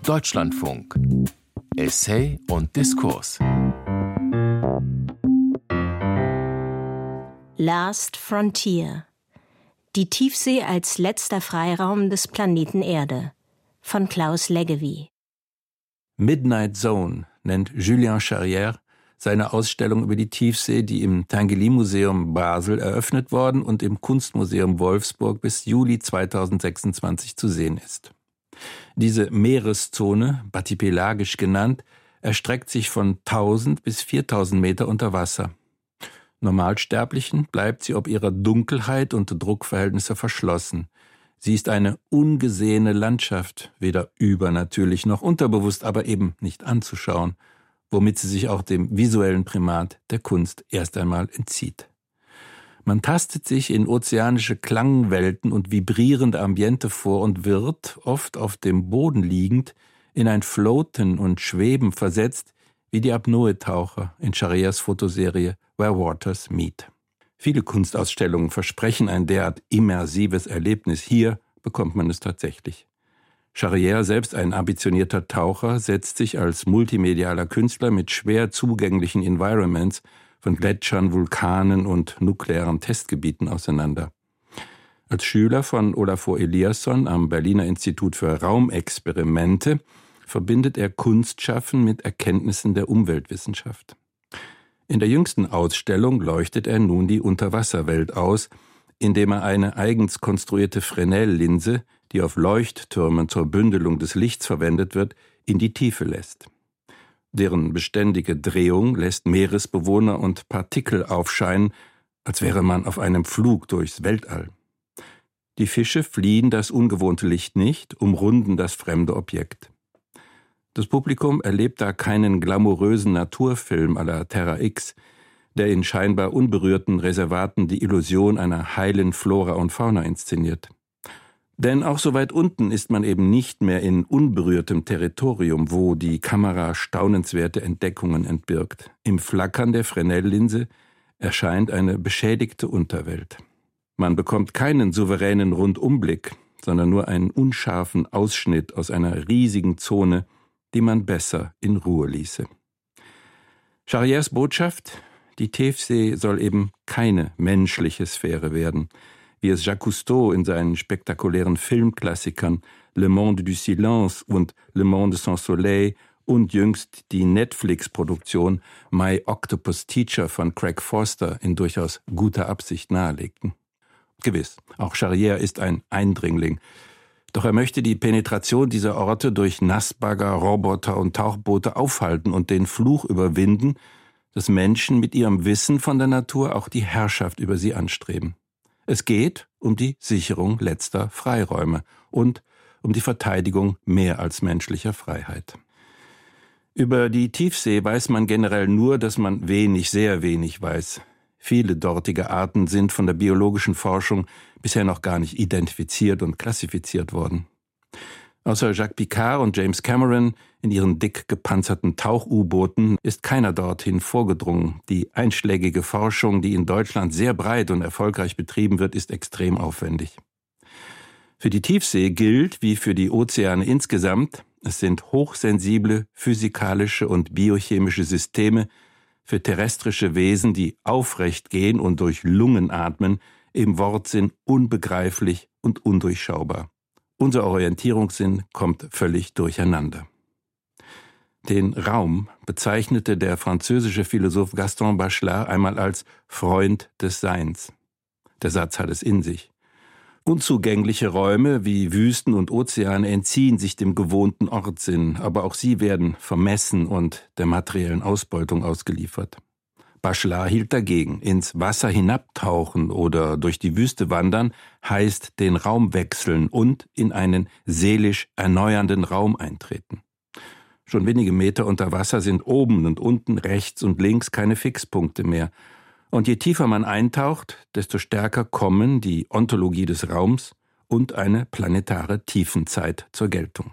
Deutschlandfunk. Essay und Diskurs. Last Frontier. Die Tiefsee als letzter Freiraum des Planeten Erde von Klaus Leggevy. Midnight Zone nennt Julien Charrière seine Ausstellung über die Tiefsee, die im Tinguely-Museum Basel eröffnet worden und im Kunstmuseum Wolfsburg bis Juli 2026 zu sehen ist. Diese Meereszone, bathypelagisch genannt, erstreckt sich von 1000 bis 4000 Meter unter Wasser. Normalsterblichen bleibt sie ob ihrer Dunkelheit und Druckverhältnisse verschlossen. Sie ist eine ungesehene Landschaft, weder übernatürlich noch unterbewusst, aber eben nicht anzuschauen, womit sie sich auch dem visuellen Primat der Kunst erst einmal entzieht. Man tastet sich in ozeanische Klangwelten und vibrierende Ambiente vor und wird, oft auf dem Boden liegend, in ein Floaten und Schweben versetzt, wie die Apnoe-Taucher in Charrières Fotoserie Where Waters Meet. Viele Kunstausstellungen versprechen ein derart immersives Erlebnis. Hier bekommt man es tatsächlich. Charrière, selbst ein ambitionierter Taucher, setzt sich als multimedialer Künstler mit schwer zugänglichen Environments von Gletschern, Vulkanen und nuklearen Testgebieten auseinander. Als Schüler von Olafur Eliasson am Berliner Institut für Raumexperimente verbindet er Kunstschaffen mit Erkenntnissen der Umweltwissenschaft. In der jüngsten Ausstellung leuchtet er nun die Unterwasserwelt aus, indem er eine eigens konstruierte Fresnel-Linse, die auf Leuchttürmen zur Bündelung des Lichts verwendet wird, in die Tiefe lässt. Deren beständige Drehung lässt Meeresbewohner und Partikel aufscheinen, als wäre man auf einem Flug durchs Weltall. Die Fische fliehen das ungewohnte Licht nicht, umrunden das fremde Objekt. Das Publikum erlebt da keinen glamourösen Naturfilm à la Terra X, der in scheinbar unberührten Reservaten die Illusion einer heilen Flora und Fauna inszeniert. Denn auch so weit unten ist man eben nicht mehr in unberührtem Territorium, wo die Kamera staunenswerte Entdeckungen entbirgt. Im Flackern der Fresnel-Linse erscheint eine beschädigte Unterwelt. Man bekommt keinen souveränen Rundumblick, sondern nur einen unscharfen Ausschnitt aus einer riesigen Zone, die man besser in Ruhe ließe. Charrières Botschaft: Die Tiefsee soll eben keine menschliche Sphäre werden, wie es Jacques Cousteau in seinen spektakulären Filmklassikern Le Monde du Silence und Le Monde sans Soleil und jüngst die Netflix-Produktion My Octopus Teacher von Craig Forster in durchaus guter Absicht nahelegten. Gewiss, auch Charrière ist ein Eindringling. Doch er möchte die Penetration dieser Orte durch Nassbagger, Roboter und Tauchboote aufhalten und den Fluch überwinden, dass Menschen mit ihrem Wissen von der Natur auch die Herrschaft über sie anstreben. Es geht um die Sicherung letzter Freiräume und um die Verteidigung mehr als menschlicher Freiheit. Über die Tiefsee weiß man generell nur, dass man wenig, sehr wenig weiß. Viele dortige Arten sind von der biologischen Forschung bisher noch gar nicht identifiziert und klassifiziert worden. Außer Jacques Piccard und James Cameron in ihren dick gepanzerten Tauch-U-Booten ist keiner dorthin vorgedrungen. Die einschlägige Forschung, die in Deutschland sehr breit und erfolgreich betrieben wird, ist extrem aufwendig. Für die Tiefsee gilt, wie für die Ozeane insgesamt, es sind hochsensible physikalische und biochemische Systeme für terrestrische Wesen, die aufrecht gehen und durch Lungen atmen, im Wortsinn unbegreiflich und undurchschaubar. Unser Orientierungssinn kommt völlig durcheinander. Den Raum bezeichnete der französische Philosoph Gaston Bachelard einmal als Freund des Seins. Der Satz hat es in sich. Unzugängliche Räume wie Wüsten und Ozeane entziehen sich dem gewohnten Ortssinn, aber auch sie werden vermessen und der materiellen Ausbeutung ausgeliefert. Bachelard hielt dagegen. Ins Wasser hinabtauchen oder durch die Wüste wandern heißt den Raum wechseln und in einen seelisch erneuernden Raum eintreten. Schon wenige Meter unter Wasser sind oben und unten, rechts und links keine Fixpunkte mehr. Und je tiefer man eintaucht, desto stärker kommen die Ontologie des Raums und eine planetare Tiefenzeit zur Geltung.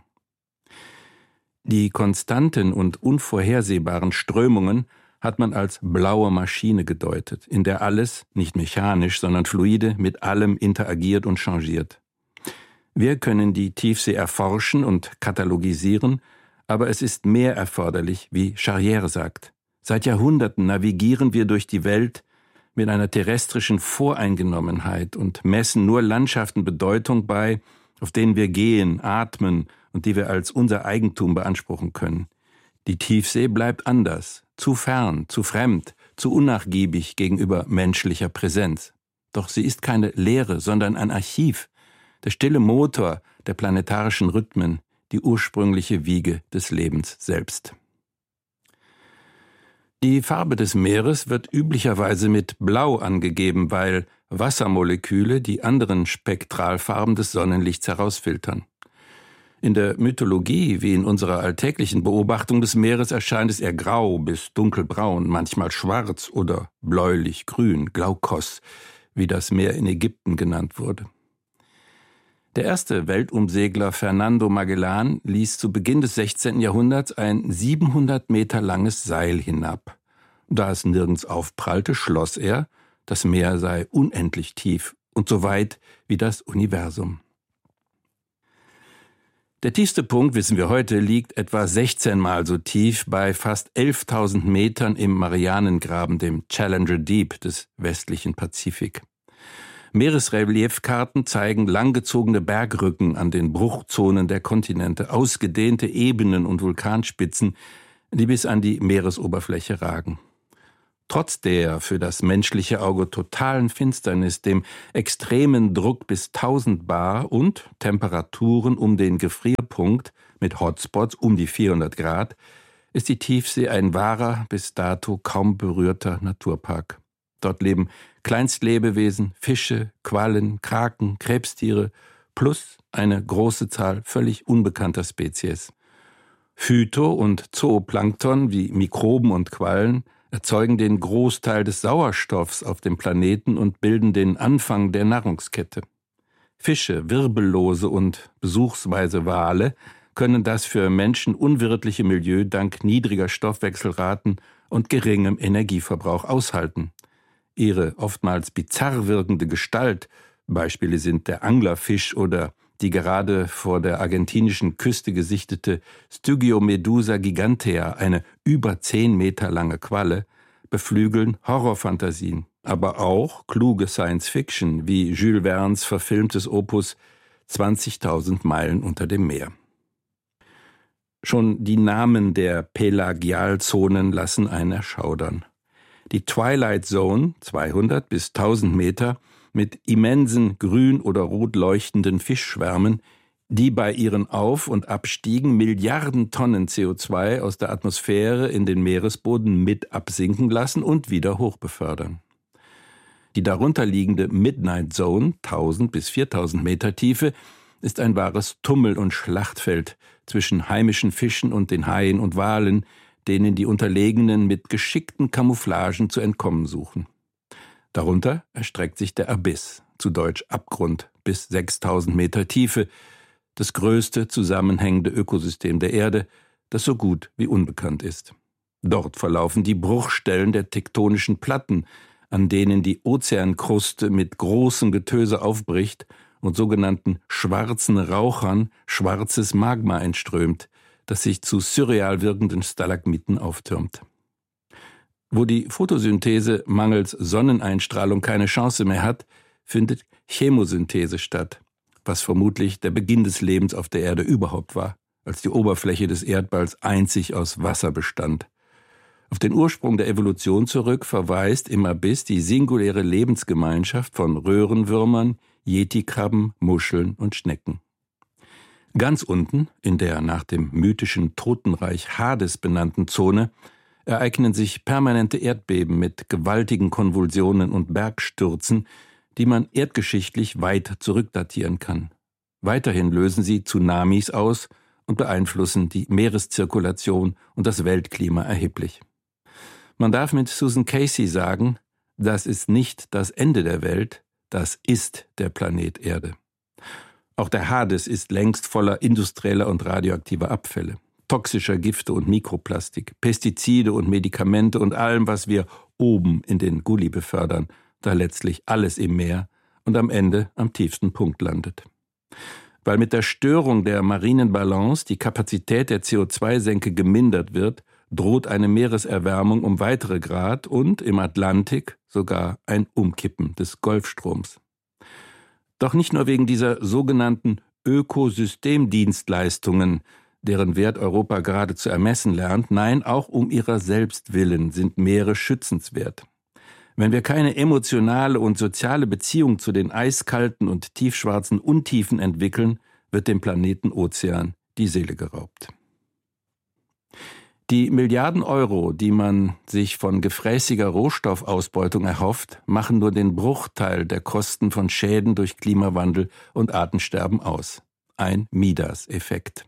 Die konstanten und unvorhersehbaren Strömungen hat man als blaue Maschine gedeutet, in der alles, nicht mechanisch, sondern fluide, mit allem interagiert und changiert. Wir können die Tiefsee erforschen und katalogisieren, aber es ist mehr erforderlich, wie Charrière sagt. Seit Jahrhunderten navigieren wir durch die Welt mit einer terrestrischen Voreingenommenheit und messen nur Landschaften Bedeutung bei, auf denen wir gehen, atmen und die wir als unser Eigentum beanspruchen können. Die Tiefsee bleibt anders, zu fern, zu fremd, zu unnachgiebig gegenüber menschlicher Präsenz. Doch sie ist keine Lehre, sondern ein Archiv, der stille Motor der planetarischen Rhythmen, die ursprüngliche Wiege des Lebens selbst. Die Farbe des Meeres wird üblicherweise mit Blau angegeben, weil Wassermoleküle die anderen Spektralfarben des Sonnenlichts herausfiltern. In der Mythologie wie in unserer alltäglichen Beobachtung des Meeres erscheint es eher grau bis dunkelbraun, manchmal schwarz oder bläulich-grün, Glaukos, wie das Meer in Ägypten genannt wurde. Der erste Weltumsegler Fernando Magellan ließ zu Beginn des 16. Jahrhunderts ein 700 Meter langes Seil hinab. Da es nirgends aufprallte, schloss er, das Meer sei unendlich tief und so weit wie das Universum. Der tiefste Punkt, wissen wir heute, liegt etwa 16 Mal so tief bei fast 11.000 Metern im Marianengraben, dem Challenger Deep des westlichen Pazifik. Meeresreliefkarten zeigen langgezogene Bergrücken an den Bruchzonen der Kontinente, ausgedehnte Ebenen und Vulkanspitzen, die bis an die Meeresoberfläche ragen. Trotz der für das menschliche Auge totalen Finsternis, dem extremen Druck bis 1000 Bar und Temperaturen um den Gefrierpunkt mit Hotspots um die 400 Grad, ist die Tiefsee ein wahrer, bis dato kaum berührter Naturpark. Dort leben Kleinstlebewesen, Fische, Quallen, Kraken, Krebstiere plus eine große Zahl völlig unbekannter Spezies. Phyto- und Zooplankton wie Mikroben und Quallen erzeugen den Großteil des Sauerstoffs auf dem Planeten und bilden den Anfang der Nahrungskette. Fische, Wirbellose und besuchsweise Wale können das für Menschen unwirtliche Milieu dank niedriger Stoffwechselraten und geringem Energieverbrauch aushalten. Ihre oftmals bizarr wirkende Gestalt, Beispiele sind der Anglerfisch oder die gerade vor der argentinischen Küste gesichtete Stygiomedusa gigantea, eine über 10 Meter lange Qualle, beflügeln Horrorfantasien, aber auch kluge Science-Fiction wie Jules Vernes verfilmtes Opus 20.000 Meilen unter dem Meer. Schon die Namen der Pelagialzonen lassen einen erschaudern. Die Twilight Zone, 200 bis 1000 Meter, mit immensen grün oder rot leuchtenden Fischschwärmen, die bei ihren Auf- und Abstiegen Milliarden Tonnen CO2 aus der Atmosphäre in den Meeresboden mit absinken lassen und wieder hochbefördern. Die darunterliegende Midnight Zone, 1000 bis 4000 Meter Tiefe, ist ein wahres Tummel- und Schlachtfeld zwischen heimischen Fischen und den Haien und Walen, denen die Unterlegenen mit geschickten Camouflagen zu entkommen suchen. Darunter erstreckt sich der Abyss, zu Deutsch Abgrund, bis 6000 Meter Tiefe, das größte zusammenhängende Ökosystem der Erde, das so gut wie unbekannt ist. Dort verlaufen die Bruchstellen der tektonischen Platten, an denen die Ozeankruste mit großem Getöse aufbricht und sogenannten schwarzen Rauchern schwarzes Magma entströmt, das sich zu surreal wirkenden Stalagmiten auftürmt. Wo die Photosynthese mangels Sonneneinstrahlung keine Chance mehr hat, findet Chemosynthese statt, was vermutlich der Beginn des Lebens auf der Erde überhaupt war, als die Oberfläche des Erdballs einzig aus Wasser bestand. Auf den Ursprung der Evolution zurück verweist im Abyss die singuläre Lebensgemeinschaft von Röhrenwürmern, Yetikrabben, Muscheln und Schnecken. Ganz unten, in der nach dem mythischen Totenreich Hades benannten Zone, ereignen sich permanente Erdbeben mit gewaltigen Konvulsionen und Bergstürzen, die man erdgeschichtlich weit zurückdatieren kann. Weiterhin lösen sie Tsunamis aus und beeinflussen die Meereszirkulation und das Weltklima erheblich. Man darf mit Susan Casey sagen, das ist nicht das Ende der Welt, das ist der Planet Erde. Auch der Hades ist längst voller industrieller und radioaktiver Abfälle, toxischer Gifte und Mikroplastik, Pestizide und Medikamente und allem, was wir oben in den Gully befördern, da letztlich alles im Meer und am Ende am tiefsten Punkt landet. Weil mit der Störung der marinen Balance die Kapazität der CO2-Senke gemindert wird, droht eine Meereserwärmung um weitere Grad und im Atlantik sogar ein Umkippen des Golfstroms. Doch nicht nur wegen dieser sogenannten Ökosystemdienstleistungen, deren Wert Europa gerade zu ermessen lernt, nein, auch um ihrer selbst willen sind Meere schützenswert. Wenn wir keine emotionale und soziale Beziehung zu den eiskalten und tiefschwarzen Untiefen entwickeln, wird dem Planeten Ozean die Seele geraubt. Die Milliarden Euro, die man sich von gefräßiger Rohstoffausbeutung erhofft, machen nur den Bruchteil der Kosten von Schäden durch Klimawandel und Artensterben aus. Ein Midas-Effekt.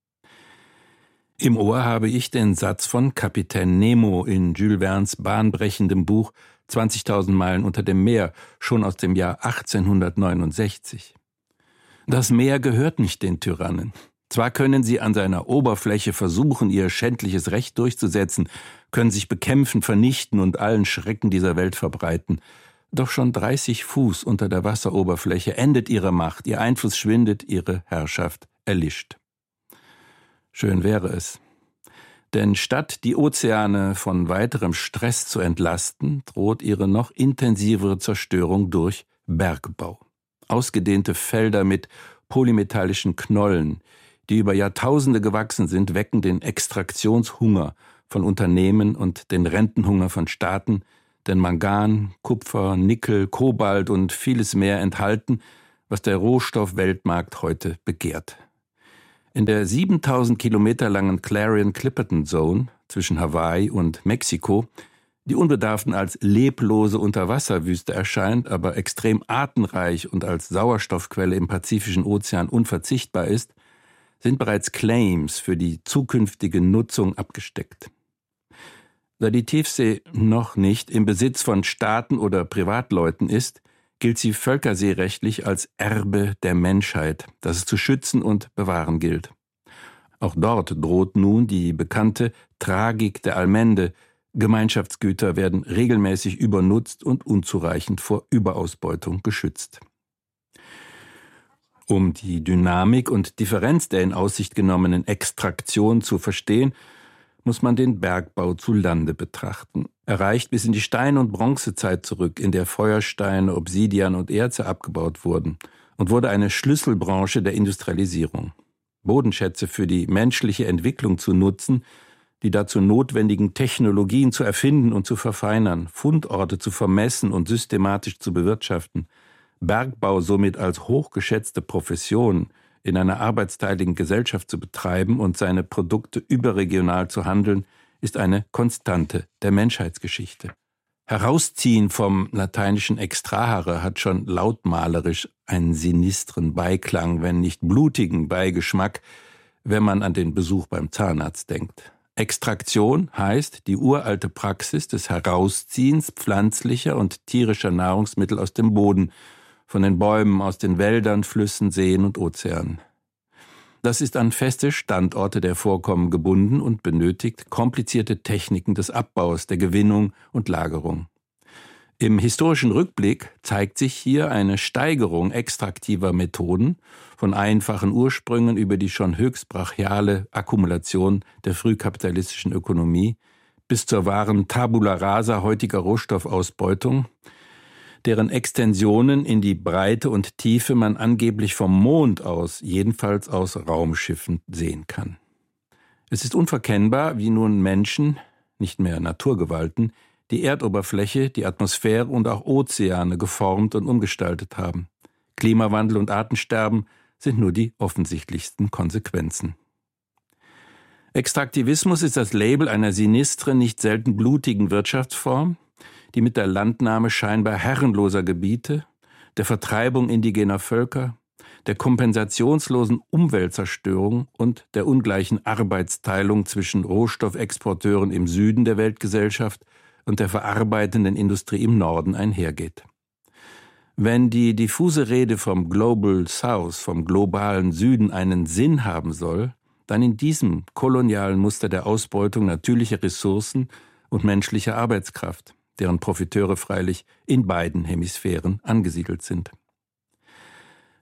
Im Ohr habe ich den Satz von Kapitän Nemo in Jules Vernes bahnbrechendem Buch 20.000 Meilen unter dem Meer, schon aus dem Jahr 1869. Das Meer gehört nicht den Tyrannen. Zwar können sie an seiner Oberfläche versuchen, ihr schändliches Recht durchzusetzen, können sich bekämpfen, vernichten und allen Schrecken dieser Welt verbreiten. Doch schon 30 Fuß unter der Wasseroberfläche endet ihre Macht, ihr Einfluss schwindet, ihre Herrschaft erlischt. Schön wäre es. Denn statt die Ozeane von weiterem Stress zu entlasten, droht ihre noch intensivere Zerstörung durch Bergbau. Ausgedehnte Felder mit polymetallischen Knollen, die über Jahrtausende gewachsen sind, wecken den Extraktionshunger von Unternehmen und den Rentenhunger von Staaten, denn Mangan, Kupfer, Nickel, Kobalt und vieles mehr enthalten, was der Rohstoffweltmarkt heute begehrt. In der 7000 Kilometer langen Clarion-Clipperton Zone zwischen Hawaii und Mexiko, die unbedarften als leblose Unterwasserwüste erscheint, aber extrem artenreich und als Sauerstoffquelle im Pazifischen Ozean unverzichtbar ist, sind bereits Claims für die zukünftige Nutzung abgesteckt. Da die Tiefsee noch nicht im Besitz von Staaten oder Privatleuten ist, gilt sie völkerseerechtlich als Erbe der Menschheit, das es zu schützen und bewahren gilt. Auch dort droht nun die bekannte Tragik der Allmende. Gemeinschaftsgüter werden regelmäßig übernutzt und unzureichend vor Überausbeutung geschützt. Um die Dynamik und Differenz der in Aussicht genommenen Extraktion zu verstehen, muss man den Bergbau zu Lande betrachten. Er reicht bis in die Stein- und Bronzezeit zurück, in der Feuersteine, Obsidian und Erze abgebaut wurden, und wurde eine Schlüsselbranche der Industrialisierung. Bodenschätze für die menschliche Entwicklung zu nutzen, die dazu notwendigen Technologien zu erfinden und zu verfeinern, Fundorte zu vermessen und systematisch zu bewirtschaften, Bergbau somit als hochgeschätzte Profession in einer arbeitsteiligen Gesellschaft zu betreiben und seine Produkte überregional zu handeln, ist eine Konstante der Menschheitsgeschichte. Herausziehen vom lateinischen extrahere hat schon lautmalerisch einen sinistren Beiklang, wenn nicht blutigen Beigeschmack, wenn man an den Besuch beim Zahnarzt denkt. Extraktion heißt die uralte Praxis des Herausziehens pflanzlicher und tierischer Nahrungsmittel aus dem Boden, von den Bäumen, aus den Wäldern, Flüssen, Seen und Ozeanen. Das ist an feste Standorte der Vorkommen gebunden und benötigt komplizierte Techniken des Abbaus, der Gewinnung und Lagerung. Im historischen Rückblick zeigt sich hier eine Steigerung extraktiver Methoden, von einfachen Ursprüngen über die schon höchst brachiale Akkumulation der frühkapitalistischen Ökonomie bis zur wahren Tabula rasa heutiger Rohstoffausbeutung, deren Extensionen in die Breite und Tiefe man angeblich vom Mond aus, jedenfalls aus Raumschiffen, sehen kann. Es ist unverkennbar, wie nun Menschen, nicht mehr Naturgewalten, die Erdoberfläche, die Atmosphäre und auch Ozeane geformt und umgestaltet haben. Klimawandel und Artensterben sind nur die offensichtlichsten Konsequenzen. Extraktivismus ist das Label einer sinistren, nicht selten blutigen Wirtschaftsform, die mit der Landnahme scheinbar herrenloser Gebiete, der Vertreibung indigener Völker, der kompensationslosen Umweltzerstörung und der ungleichen Arbeitsteilung zwischen Rohstoffexporteuren im Süden der Weltgesellschaft und der verarbeitenden Industrie im Norden einhergeht. Wenn die diffuse Rede vom Global South, vom globalen Süden einen Sinn haben soll, dann in diesem kolonialen Muster der Ausbeutung natürlicher Ressourcen und menschlicher Arbeitskraft, deren Profiteure freilich in beiden Hemisphären angesiedelt sind.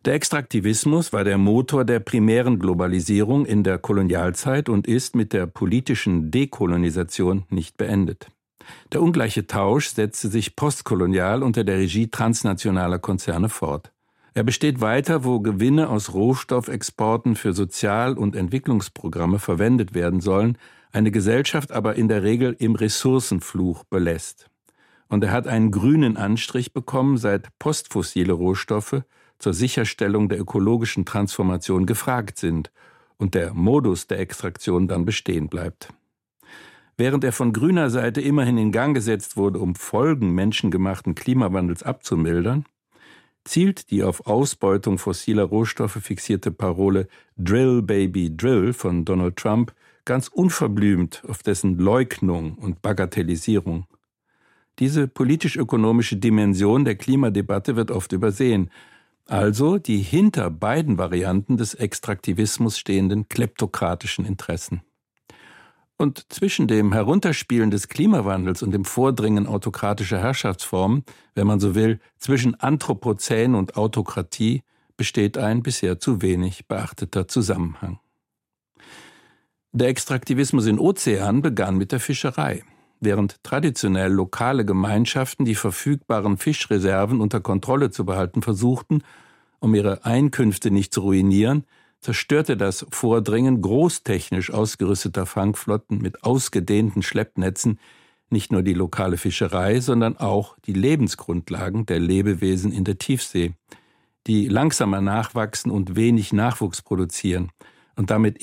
Der Extraktivismus war der Motor der primären Globalisierung in der Kolonialzeit und ist mit der politischen Dekolonisation nicht beendet. Der ungleiche Tausch setzte sich postkolonial unter der Regie transnationaler Konzerne fort. Er besteht weiter, wo Gewinne aus Rohstoffexporten für Sozial- und Entwicklungsprogramme verwendet werden sollen, eine Gesellschaft aber in der Regel im Ressourcenfluch belässt. Und er hat einen grünen Anstrich bekommen, seit postfossile Rohstoffe zur Sicherstellung der ökologischen Transformation gefragt sind und der Modus der Extraktion dann bestehen bleibt. Während er von grüner Seite immerhin in Gang gesetzt wurde, um Folgen menschengemachten Klimawandels abzumildern, zielt die auf Ausbeutung fossiler Rohstoffe fixierte Parole Drill, Baby, Drill von Donald Trump ganz unverblümt auf dessen Leugnung und Bagatellisierung. Diese politisch-ökonomische Dimension der Klimadebatte wird oft übersehen, also die hinter beiden Varianten des Extraktivismus stehenden kleptokratischen Interessen. Und zwischen dem Herunterspielen des Klimawandels und dem Vordringen autokratischer Herrschaftsformen, wenn man so will, zwischen Anthropozän und Autokratie, besteht ein bisher zu wenig beachteter Zusammenhang. Der Extraktivismus in Ozeanen begann mit der Fischerei. Während traditionell lokale Gemeinschaften die verfügbaren Fischreserven unter Kontrolle zu behalten versuchten, um ihre Einkünfte nicht zu ruinieren, zerstörte das Vordringen großtechnisch ausgerüsteter Fangflotten mit ausgedehnten Schleppnetzen nicht nur die lokale Fischerei, sondern auch die Lebensgrundlagen der Lebewesen in der Tiefsee, die langsamer nachwachsen und wenig Nachwuchs produzieren und damit